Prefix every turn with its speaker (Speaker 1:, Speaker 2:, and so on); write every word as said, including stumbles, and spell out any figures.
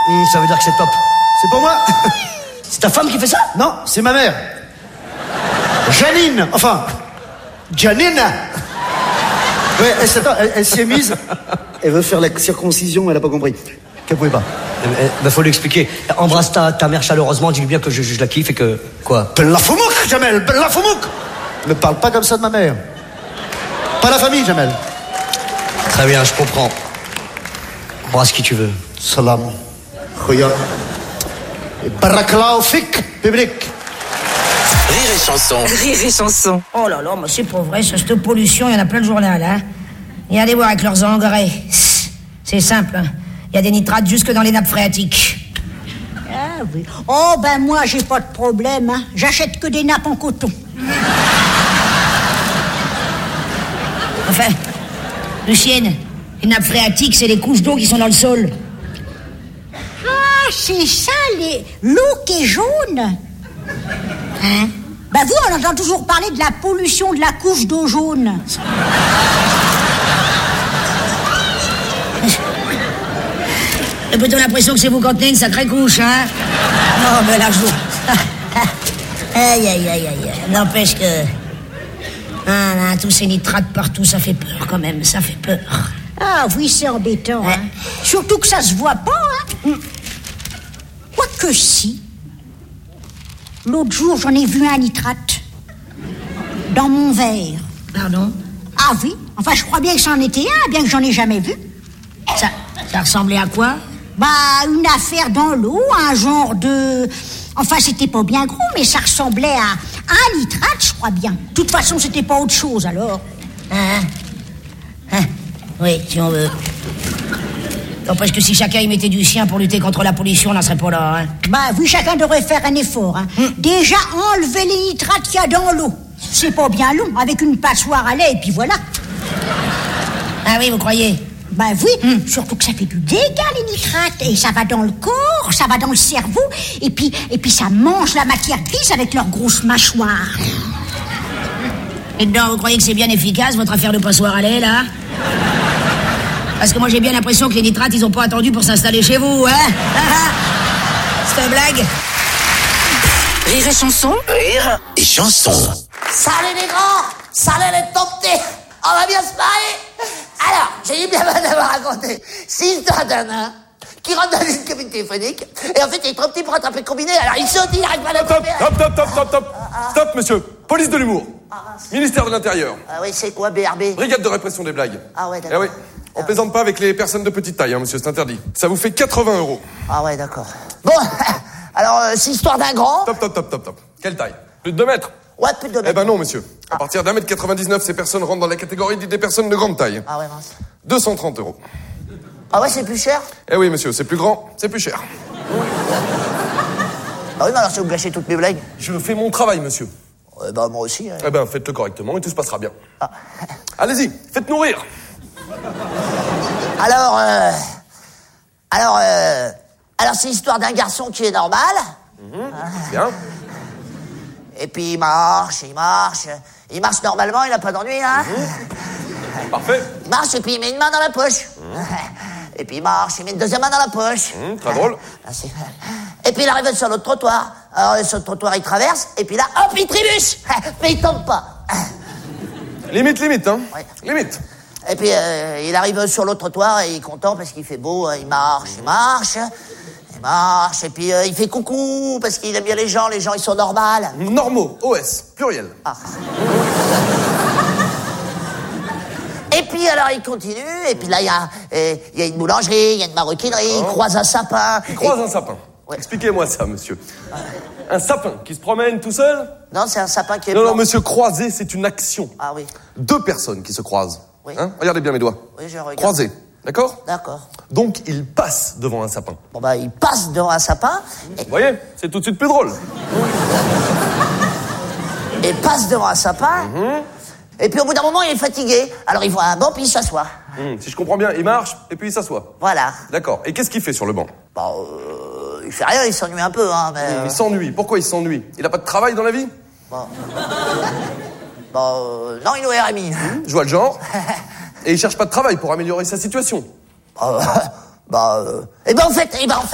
Speaker 1: Mmh, ça veut dire que c'est top.
Speaker 2: C'est pour moi.
Speaker 1: C'est ta femme qui fait ça?
Speaker 2: Non, c'est ma mère. Janine, enfin, Janine. Ouais, elle, s'attend, elle, elle s'y est mise. Elle veut faire la circoncision, elle a pas compris. Qu'elle pouvait pas.
Speaker 1: Eh ben, faut lui expliquer. Embrasse ta, ta mère chaleureusement, dis-lui bien que je, je la kiffe et que... Quoi?
Speaker 2: Ben la foumouk, Jamel, ben la foumouk. Ne parle pas comme ça de ma mère. Pas la famille, Jamel.
Speaker 1: Très bien, je comprends. Embrasse qui tu veux.
Speaker 2: Salam. Khoya. Et barakallahu fik, public.
Speaker 3: Rire et chanson.
Speaker 4: Rire et chanson.
Speaker 5: Oh là là, mais c'est pas vrai, ça, cette pollution, il y en a plein de journal, hein. Et allez voir avec leurs engrais. C'est simple, hein. Il y a des nitrates jusque dans les nappes phréatiques.
Speaker 6: Ah oui. Oh ben moi, j'ai pas de problème, hein. J'achète que des nappes en coton.
Speaker 5: Enfin, Lucienne, les nappes phréatiques, c'est les couches d'eau qui sont dans le sol.
Speaker 6: Ah, c'est ça, les... l'eau qui est jaune. Hein? Ben vous, on entend toujours parler de la pollution de la couche d'eau jaune.
Speaker 5: J'ai plutôt l'impression que c'est vous contenez une sacrée couche, hein. Non, mais là, je vous... Aïe, aïe, aïe, aïe. N'empêche que... Ah, là, tous ces nitrates partout, ça fait peur quand même, ça fait peur.
Speaker 6: Ah oui, c'est embêtant,
Speaker 5: ouais.
Speaker 6: Hein. Surtout que ça se voit pas, hein. Quoique si. L'autre jour, j'en ai vu un nitrate. Dans mon verre.
Speaker 5: Pardon?
Speaker 6: Ah oui. Enfin, je crois bien que c'en était un, bien que j'en ai jamais vu.
Speaker 5: Ça, ça ressemblait à quoi?
Speaker 6: Bah, une affaire dans l'eau, un genre de... Enfin, c'était pas bien gros, mais ça ressemblait à un nitrate, je crois bien. De toute façon, c'était pas autre chose, alors.
Speaker 5: Hein? Hein? Oui, si on veut. N'empêche que si chacun y mettait du sien pour lutter contre la pollution, on n'en serait pas là, hein.
Speaker 6: Bah oui, chacun devrait faire un effort, hein. Hum. Déjà, enlever les nitrates qu'il y a dans l'eau. C'est pas bien long, avec une passoire à lait, et puis voilà.
Speaker 5: Ah oui, vous croyez?
Speaker 6: Ben oui, hum. Surtout que ça fait du dégât, les nitrates. Et ça va dans le corps, ça va dans le cerveau. Et puis, et puis ça mange la matière grise avec leurs grosses mâchoires.
Speaker 5: Et dedans, vous croyez que c'est bien efficace, votre affaire de passoire à lait, là? Parce que moi, j'ai bien l'impression que les nitrates, ils ont pas attendu pour s'installer chez vous, hein? C'est une blague.
Speaker 4: Rire et chanson.
Speaker 3: Rire et chanson.
Speaker 7: Salut les grands, salut les tompés, on va bien se marrer. Alors, j'ai eu bien mal d'avoir raconté. C'est l'histoire d'un nain qui rentre dans une cabine téléphonique et en fait il est trop petit pour attraper le combiné, alors il saute, il n'arrive pas à l'attraper.
Speaker 8: Stop, stop, stop, stop, stop,
Speaker 7: ah,
Speaker 8: stop, monsieur. Police de l'humour.
Speaker 7: Ah,
Speaker 8: Ministère de l'Intérieur.
Speaker 7: Ah oui, c'est quoi B R B?
Speaker 8: Brigade de répression des blagues.
Speaker 7: Ah ouais, d'accord.
Speaker 8: Eh oui. On plaisante pas avec les personnes de petite taille, hein, monsieur, c'est interdit. Ça vous fait quatre-vingts euros.
Speaker 7: Ah ouais, d'accord. Bon, alors euh, c'est l'histoire d'un grand.
Speaker 8: Top, top, top, top, top. Quelle taille? Plus de deux mètres?
Speaker 7: Ouais, plus de deux mètres.
Speaker 8: Eh ben non, monsieur. À partir d'un mètre quatre-vingt-dix-neuf, ces personnes rentrent dans la catégorie des personnes de grande taille.
Speaker 7: Ah ouais, mince.
Speaker 8: deux cent trente euros.
Speaker 7: Ah ouais, c'est plus cher?
Speaker 8: Eh oui, monsieur, c'est plus grand, c'est plus cher.
Speaker 7: Ah oui, mais alors ça vous gâchez toutes mes blagues.
Speaker 8: Je fais mon travail, monsieur.
Speaker 7: Ouais, bah moi aussi. Hein.
Speaker 8: Eh ben, faites-le correctement et tout se passera bien.
Speaker 7: Ah.
Speaker 8: Allez-y, faites-nous rire.
Speaker 7: Alors, euh... Alors, euh... Alors, c'est l'histoire d'un garçon qui est normal.
Speaker 8: Mmh, bien.
Speaker 7: Et puis, il marche, il marche. Il marche normalement, il n'a pas d'ennui, hein.
Speaker 8: Mmh. Parfait.
Speaker 7: Il marche et puis il met une main dans la poche. Mmh. Et puis il marche, il met une deuxième main dans la poche.
Speaker 8: Mmh, très drôle.
Speaker 7: Et puis il arrive sur l'autre trottoir. Alors, sur le trottoir, il traverse. Et puis là, hop, il trébuche. Mais il tombe pas.
Speaker 8: Limite, limite, hein.
Speaker 7: Ouais.
Speaker 8: Limite.
Speaker 7: Et puis, euh, il arrive sur l'autre trottoir et il est content parce qu'il fait beau. Hein, il marche, il marche, il marche. Et puis, euh, il fait coucou parce qu'il aime bien les gens. Les gens, ils sont normales.
Speaker 8: Normaux, O S, pluriel.
Speaker 7: Ah. Et puis, alors, il continue. Et puis là, il y a, euh, il y a une boulangerie, il y a une maroquinerie. Oh. Il croise un sapin.
Speaker 8: Il croise
Speaker 7: et...
Speaker 8: un sapin.
Speaker 7: Ouais.
Speaker 8: Expliquez-moi ça, monsieur. Un sapin qui se promène tout seul?
Speaker 7: Non, c'est un sapin qui est
Speaker 8: Non,
Speaker 7: blanc.
Speaker 8: non, monsieur, croiser, c'est une action.
Speaker 7: Ah oui.
Speaker 8: Deux personnes qui se croisent.
Speaker 7: Oui.
Speaker 8: Hein? Regardez bien mes doigts.
Speaker 7: Oui, je regarde.
Speaker 8: Croisés, d'accord?
Speaker 7: D'accord.
Speaker 8: Donc, il passe devant un sapin.
Speaker 7: Bon, bah, il passe devant un sapin. Et...
Speaker 8: Vous voyez, c'est tout de suite plus drôle.
Speaker 7: Et passe devant un sapin. Mm-hmm. Et puis, au bout d'un moment, il est fatigué. Alors, il voit un banc, puis il s'assoit.
Speaker 8: Mmh, si je comprends bien, il marche, et puis il s'assoit.
Speaker 7: Voilà.
Speaker 8: D'accord. Et qu'est-ce qu'il fait sur le banc?
Speaker 7: Bah, euh, il fait rien, il s'ennuie un peu, hein, mais...
Speaker 8: Mmh, il s'ennuie. Pourquoi il s'ennuie? Il a pas de travail dans la vie?
Speaker 7: Bon. Bah, euh, non, il est au R M I.
Speaker 8: Mmh, je vois le genre. Et il cherche pas de travail pour améliorer sa situation.
Speaker 7: Bah, euh, bah euh... eh ben, en fait, eh ben, en fait...